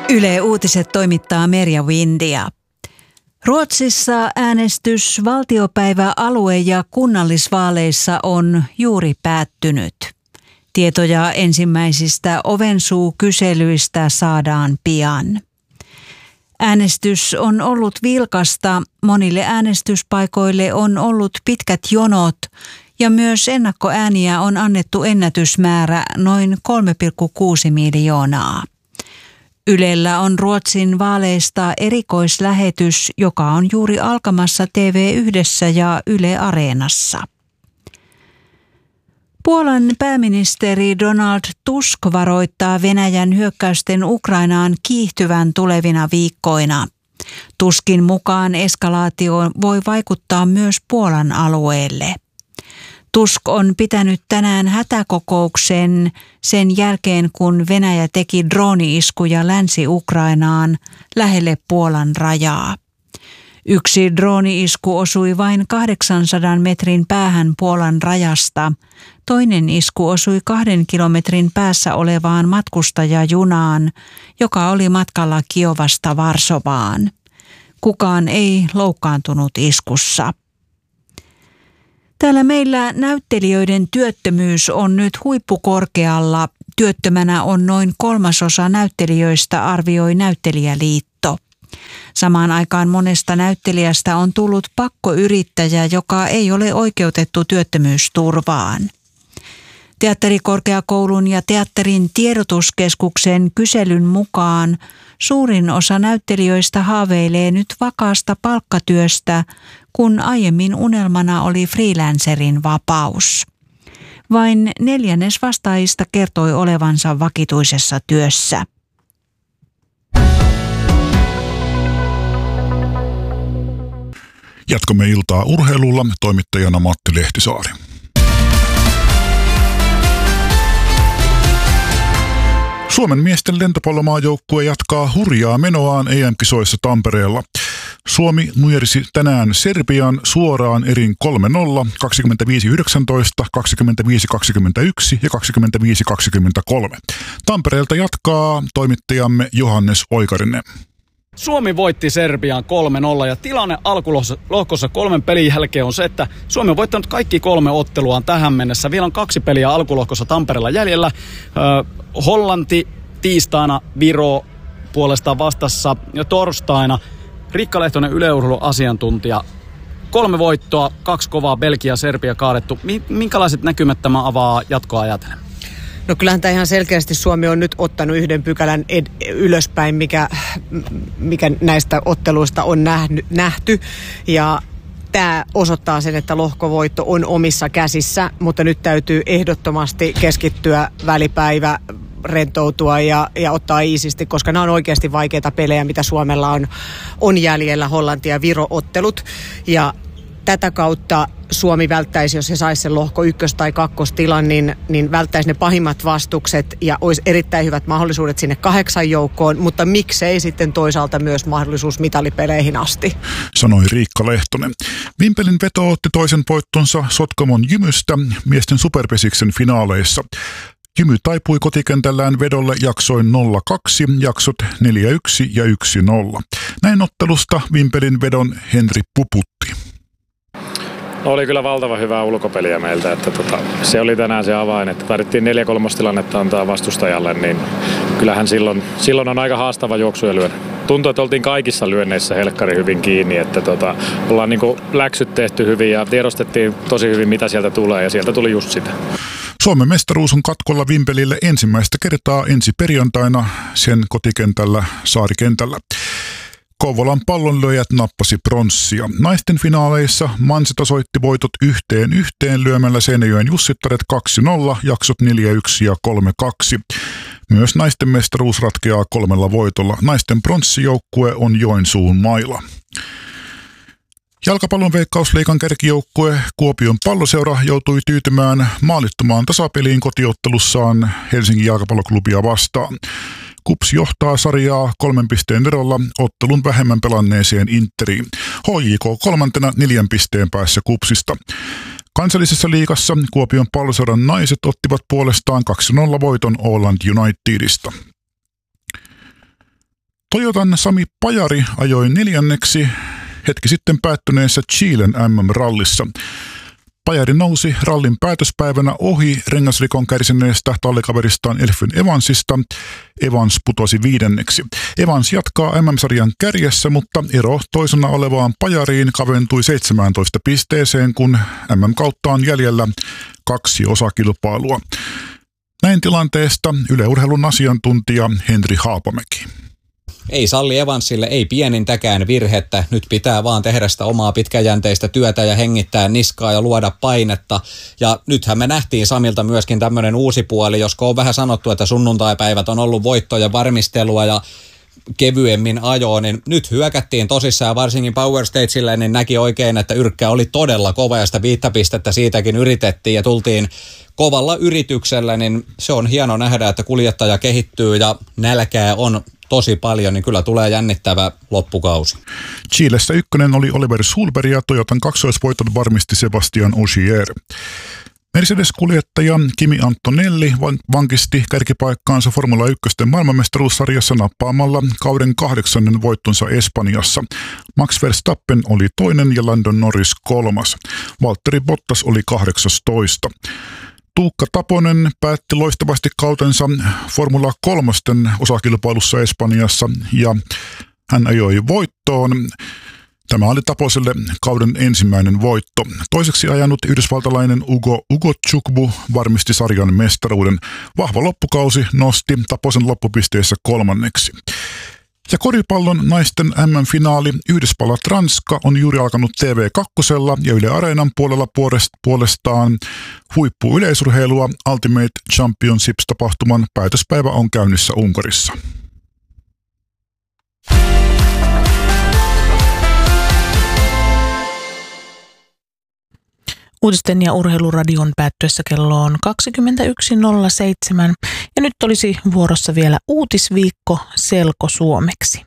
Yle Uutiset toimittaa Merja Windia. Ruotsissa äänestys valtiopäivä-, alue- ja kunnallisvaaleissa on juuri päättynyt. Tietoja ensimmäisistä ovensuukyselyistä saadaan pian. Äänestys on ollut vilkasta, monille äänestyspaikoille on ollut pitkät jonot ja myös ennakkoääniä on annettu ennätysmäärä noin 3,6 miljoonaa. Ylellä on Ruotsin vaaleista erikoislähetys, joka on juuri alkamassa TV1 ja Yle Areenassa. Puolan pääministeri Donald Tusk varoittaa Venäjän hyökkäysten Ukrainaan kiihtyvän tulevina viikkoina. Tuskin mukaan eskalaatio voi vaikuttaa myös Puolan alueelle. Tusk on pitänyt tänään hätäkokouksen sen jälkeen, kun Venäjä teki drooni-iskuja Länsi-Ukrainaan lähelle Puolan rajaa. Yksi drooni-isku osui vain 800 metrin päähän Puolan rajasta. Toinen isku osui 2 kilometrin päässä olevaan matkustajajunaan, joka oli matkalla Kiovasta Varsovaan. Kukaan ei loukkaantunut iskussa. Täällä meillä näyttelijöiden työttömyys on nyt huippukorkealla. Työttömänä on noin 1/3 näyttelijöistä, arvioi Näyttelijäliitto. Samaan aikaan monesta näyttelijästä on tullut pakkoyrittäjä, joka ei ole oikeutettu työttömyysturvaan. Teatterikorkeakoulun ja teatterin tiedotuskeskuksen kyselyn mukaan suurin osa näyttelijöistä haaveilee nyt vakaasta palkkatyöstä, kun aiemmin unelmana oli freelancerin vapaus. Vain 1/4 vastaajista kertoi olevansa vakituisessa työssä. Jatkamme iltaa urheilulla, toimittajana Matti Lehtisaari. Suomen miesten lentopallomaajoukkue jatkaa hurjaa menoaan EM-kisoissa Tampereella. Suomi nujersi tänään Serbian suoraan erin 3-0, 25-19, 25-21 ja 25-23. Tampereelta jatkaa toimittajamme Johannes Oikarinen. Suomi voitti Serbian 3-0 ja tilanne alkulohkossa 3 pelin jälkeen on se, että Suomi on voittanut kaikki 3 otteluaan tähän mennessä. Vielä on 2 peliä alkulohkossa Tampereella jäljellä. Hollanti tiistaina, Viro puolestaan vastassa ja torstaina. Riikka Lehtonen, Yle Urheilun asiantuntija. 3 voittoa, 2 kovaa, Belgia ja Serbia kaadettu. Minkälaiset näkymät tämä avaa jatkoa ajatellen? No kyllähän tämä ihan selkeästi Suomi on nyt ottanut 1 pykälän ylöspäin, mikä näistä otteluista on nähty. Ja tämä osoittaa sen, että lohkovoitto on omissa käsissä, mutta nyt täytyy ehdottomasti keskittyä välipäivä, rentoutua ja ottaa iisisti, koska nämä on oikeasti vaikeita pelejä, mitä Suomella on jäljellä, Hollanti- ja Viro-ottelut. Ja tätä kautta Suomi välttäisi, jos he saisi sen lohko 1- tai 2-tilan, niin välttäisi ne pahimmat vastukset ja olisi erittäin hyvät mahdollisuudet sinne 8 joukkoon, mutta miksei sitten toisaalta myös mahdollisuus mitalipeleihin asti. Sanoi Riikka Lehtonen. Vimpelin veto otti toisen voittonsa Sotkamon Jymystä miesten superpesiksen finaaleissa. Jymy taipui kotikentällään vedolle jaksoin 0-2, jaksot 4-1 ja 1-0. Näin ottelusta Vimpelin vedon Henri Puputti. No, oli kyllä valtavan hyvää ulkopeliä meiltä, että se oli tänään se avain, että tarvittiin 4-3 tilannetta antaa vastustajalle, niin kyllähän silloin on aika haastava juoksu ja lyödä. Tuntui, että oltiin kaikissa lyönneissä helkkari hyvin kiinni, että ollaan niin kuin läksyt tehty hyvin ja tiedostettiin tosi hyvin, mitä sieltä tulee, ja sieltä tuli just sitä. Suomen mestaruus on katkolla Vimpelille ensimmäistä kertaa ensi perjantaina sen kotikentällä Saarikentällä. Kouvolan pallonlyöjät nappasi pronssia. Naisten finaaleissa Mansi tasoitti voitot 1-1 lyömällä Seinäjoen Jussittaret 2-0, jaksot 4-1 ja 3-2. Myös naisten mestaruus ratkeaa 3 voitolla. Naisten pronssijoukkue on Joensuun mailla. Jalkapallon Veikkausliigan kärkijoukkue Kuopion Palloseura joutui tyytymään maalittomaan tasapeliin kotiottelussaan Helsingin jalkapalloklubia vastaan. KuPS johtaa sarjaa 3 pisteen erolla ottelun vähemmän pelanneeseen Interiin. HJK 3. 4 pisteen päässä KuPSista. Kansallisessa liigassa Kuopion Palloseuran naiset ottivat puolestaan 2-0 voiton Åland Unitedista. Toyotan Sami Pajari ajoi 4. hetki sitten päättyneessä Chilen MM-rallissa. Pajari nousi rallin päätöspäivänä ohi rengasrikon kärsineestä tallikaveristaan Elfyn Evansista. Evans putosi 5. Evans jatkaa MM-sarjan kärjessä, mutta ero toisena olevaan Pajariin kaventui 17 pisteeseen, kun MM-kautta on jäljellä 2 osakilpailua. Näin tilanteesta Yle Urheilun asiantuntija Henri Haapamäki. Ei salli Evansille, ei pienintäkään virhettä. Nyt pitää vaan tehdä sitä omaa pitkäjänteistä työtä ja hengittää niskaa ja luoda painetta. Ja nythän me nähtiin Samilta myöskin tämmöinen uusi puoli, josko on vähän sanottu, että sunnuntaipäivät on ollut voittojen varmistelua ja kevyemmin ajoa, niin nyt hyökättiin tosissaan, varsinkin Power Stagelle, niin näki oikein, että yrkkä oli todella kova ja sitä 5 pistettä siitäkin yritettiin ja tultiin kovalla yrityksellä, niin se on hieno nähdä, että kuljettaja kehittyy ja nälkää on tosi paljon, niin kyllä tulee jännittävä loppukausi. Chilessä 1 oli Oliver Sulberg ja Toyotan kaksoisvoiton varmisti Sebastian Ogier. Mercedes-kuljettaja Kimi Antonelli vankisti kärkipaikkaansa Formula 1 maailmanmestaruussarjassa nappaamalla kauden 8. voittonsa Espanjassa. Max Verstappen oli 2. ja Landon Norris 3. Valtteri Bottas oli 18. Tuukka Taponen päätti loistavasti kautensa Formula 3 osakilpailussa Espanjassa ja hän ajoi voittoon. Tämä oli Taposelle kauden ensimmäinen voitto. Toiseksi ajanut yhdysvaltalainen Ugo Chukwu varmisti sarjan mestaruuden. Vahva loppukausi nosti Taposen loppupisteessä 3. Ja koripallon naisten MM-finaali Yhdysvallat-Ranska on juuri alkanut TV2 ja Yle Areenan puolella puolestaan huippuyleisurheilua Ultimate Championships-tapahtuman päätöspäivä on käynnissä Unkarissa. Uutisten ja urheiluradion päättyessä kello on 21.07 ja nyt olisi vuorossa vielä uutisviikko selkosuomeksi.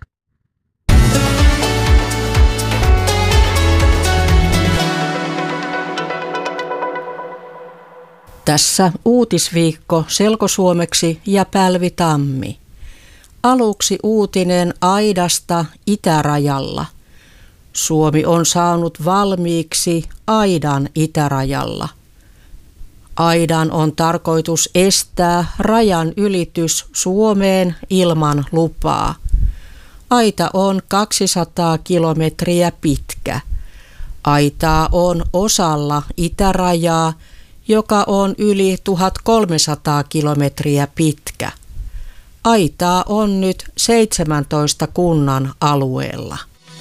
Tässä uutisviikko selkosuomeksi ja Pälvi Tammi. Aluksi uutinen aidasta itärajalla. Suomi on saanut valmiiksi aidan itärajalla. Aidan on tarkoitus estää rajan ylitys Suomeen ilman lupaa. Aita on 200 kilometriä pitkä. Aitaa on osalla itärajaa, joka on yli 1300 kilometriä pitkä. Aitaa on nyt 17 kunnan alueella.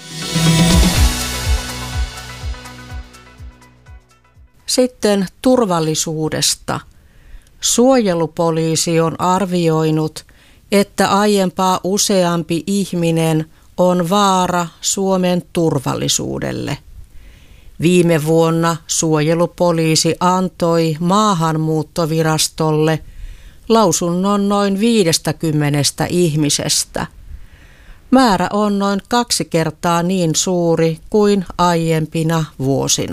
Sitten turvallisuudesta. Suojelupoliisi on arvioinut, että aiempaa useampi ihminen on vaara Suomen turvallisuudelle. Viime vuonna suojelupoliisi antoi Maahanmuuttovirastolle lausunnon noin 50 ihmisestä. Määrä on noin 2 kertaa niin suuri kuin aiempina vuosina.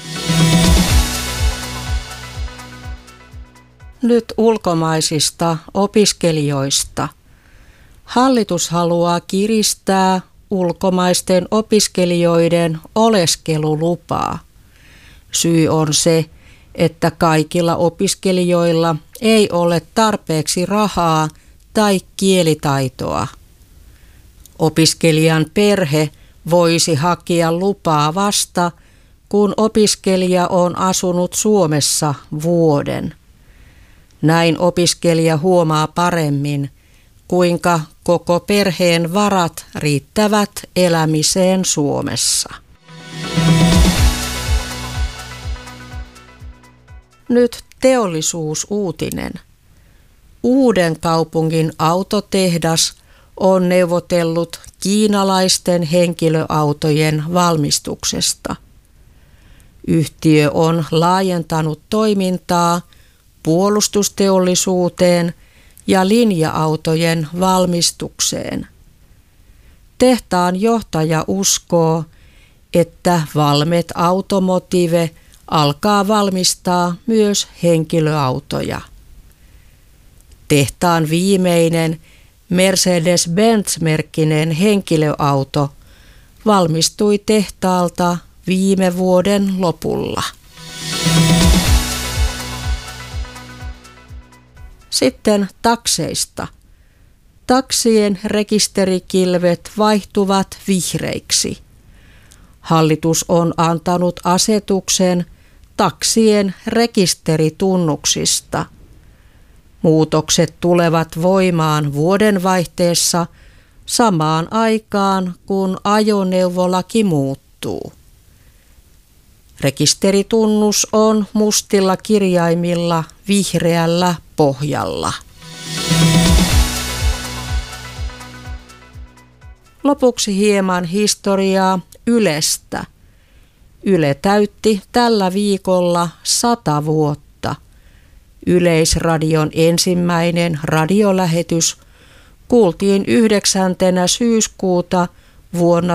Nyt ulkomaisista opiskelijoista. Hallitus haluaa kiristää ulkomaisten opiskelijoiden oleskelulupaa. Syy on se, että kaikilla opiskelijoilla ei ole tarpeeksi rahaa tai kielitaitoa. Opiskelijan perhe voisi hakea lupaa vasta, kun opiskelija on asunut Suomessa vuoden. Näin opiskelija huomaa paremmin, kuinka koko perheen varat riittävät elämiseen Suomessa. Nyt teollisuusuutinen. Uudenkaupungin autotehdas on neuvotellut kiinalaisten henkilöautojen valmistuksesta. Yhtiö on laajentanut toimintaa puolustusteollisuuteen ja linja-autojen valmistukseen. Tehtaan johtaja uskoo, että Valmet Automotive alkaa valmistaa myös henkilöautoja. Tehtaan viimeinen Mercedes-Benz-merkkinen henkilöauto valmistui tehtaalta viime vuoden lopulla. Sitten takseista. Taksien rekisterikilvet vaihtuvat vihreiksi. Hallitus on antanut asetuksen taksien rekisteritunnuksista. Muutokset tulevat voimaan vuodenvaihteessa samaan aikaan, kun ajoneuvolaki muuttuu. Rekisteritunnus on mustilla kirjaimilla vihreällä pohjalla. Lopuksi hieman historiaa Ylestä. Yle täytti tällä viikolla 100 vuotta. Yleisradion ensimmäinen radiolähetys kuultiin 9. syyskuuta vuonna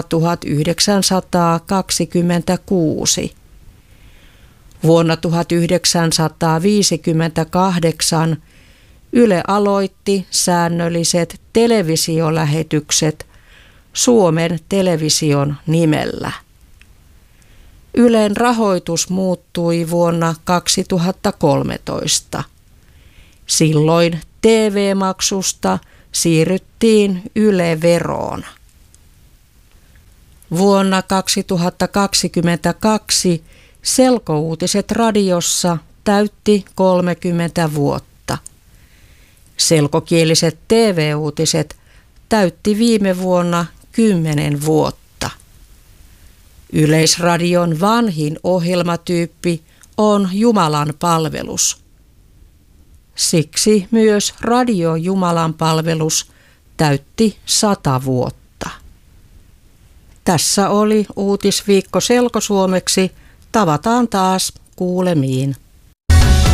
1926. Vuonna 1958 Yle aloitti säännölliset televisiolähetykset Suomen Television nimellä. Ylen rahoitus muuttui vuonna 2013. Silloin TV-maksusta siirryttiin Yle-veroon. Vuonna 2022 Selkouutiset radiossa täytti 30 vuotta. Selkokieliset TV-uutiset täytti viime vuonna 10 vuotta. Yleisradion vanhin ohjelmatyyppi on Jumalan palvelus. Siksi myös Radio Jumalan palvelus täytti 100 vuotta. Tässä oli Uutisviikko selkosuomeksi. Tavataan taas kuulemiin.